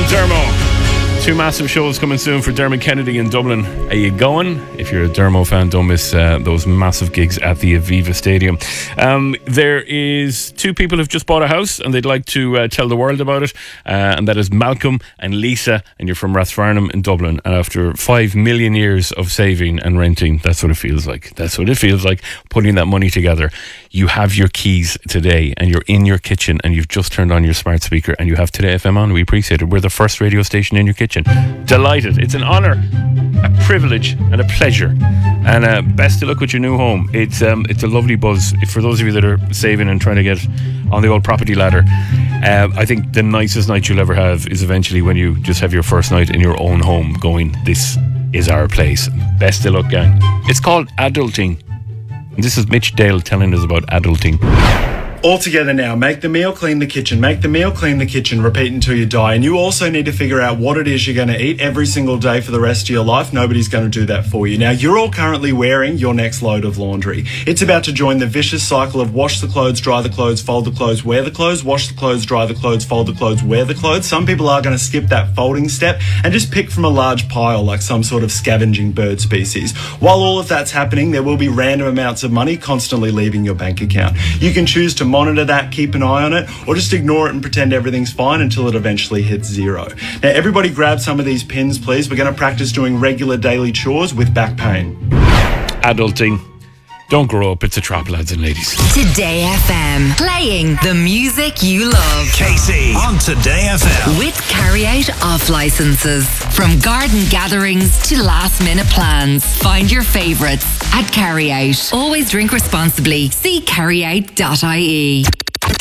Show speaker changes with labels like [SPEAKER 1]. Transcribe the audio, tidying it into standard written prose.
[SPEAKER 1] Dermo. Two massive shows coming soon for Dermot Kennedy in Dublin. Are you going? If you're a Dermo fan, don't miss those massive gigs at the Aviva Stadium. There is two people who've just bought a house and they'd like to tell the world about it, and that is Malcolm and Lisa, and you're from Rathfarnham in Dublin. And after 5 million years of saving and renting, that's what it feels like. That's what it feels like, putting that money together. You have your keys today and you're in your kitchen and you've just turned on your smart speaker and you have Today FM on. We appreciate it. We're the first radio station in your kitchen. Delighted. It's an honour, a privilege and a pleasure. And best of luck with your new home. It's a lovely buzz. For those of you that are saving and trying to get on the old property ladder, I think the nicest night you'll ever have is eventually when you just have your first night in your own home going, this is our place. Best of luck, gang. It's called adulting. And this is Mitch Dale telling us about adulting.
[SPEAKER 2] All together now. Make the meal, clean the kitchen. Make the meal, clean the kitchen. Repeat until you die. And you also need to figure out what it is you're going to eat every single day for the rest of your life. Nobody's going to do that for you. Now, you're all currently wearing your next load of laundry. It's about to join the vicious cycle of wash the clothes, dry the clothes, fold the clothes, wear the clothes, wash the clothes, dry the clothes, fold the clothes, wear the clothes. Some people are going to skip that folding step and just pick from a large pile like some sort of scavenging bird species. While all of that's happening, there will be random amounts of money constantly leaving your bank account. You can choose to monitor that, keep an eye on it, or just ignore it and pretend everything's fine until it eventually hits zero. Now, everybody grab some of these pins, please. We're going to practice doing regular daily chores with back pain.
[SPEAKER 1] Adulting. Don't grow up. It's a trap, lads and ladies.
[SPEAKER 3] Today FM. Playing the music you love.
[SPEAKER 4] Casey on Today FM.
[SPEAKER 3] With carry-out off licenses. From garden gatherings to last-minute plans. Find your favourites at Carry Out. Always drink responsibly. See carryout.ie.